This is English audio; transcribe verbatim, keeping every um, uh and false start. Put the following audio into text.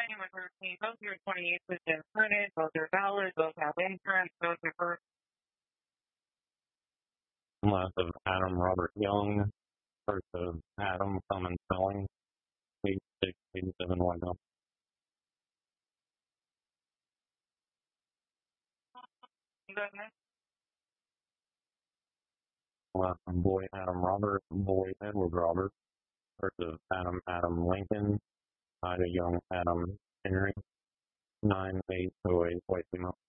with routine. Both your twenty-eights have been printed, both are valid, both have insurance, both are first. Last of Adam Robert Young, first of Adam Common Spelling, eight six eight seven one zero. Business. Last of Boy Adam Robert, Boy Edward Robert, first of Adam Adam Lincoln, Ida Young Adam Henry, nine eight oh eight White Female.